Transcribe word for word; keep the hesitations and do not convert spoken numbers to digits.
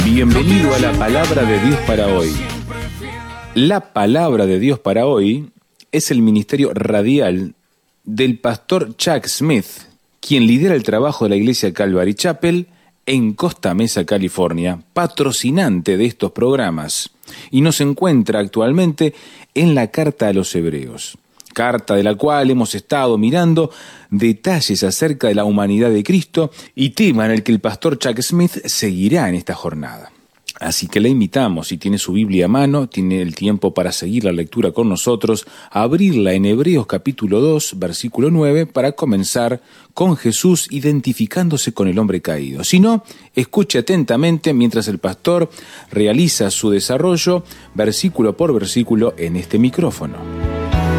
Bienvenido a la Palabra de Dios para hoy. La Palabra de Dios para hoy es el ministerio radial del pastor Chuck Smith, quien lidera el trabajo de la iglesia Calvary Chapel en Costa Mesa, California, patrocinante de estos programas, y nos encuentra actualmente en la Carta a los Hebreos, carta de la cual hemos estado mirando detalles acerca de la humanidad de Cristo y tema en el que el pastor Chuck Smith seguirá en esta jornada. Así que le invitamos, si tiene su Biblia a mano, tiene el tiempo para seguir la lectura con nosotros, a abrirla en Hebreos capítulo dos, versículo nueve, para comenzar con Jesús identificándose con el hombre caído. Si no, escuche atentamente mientras el pastor realiza su desarrollo, versículo por versículo, en este micrófono.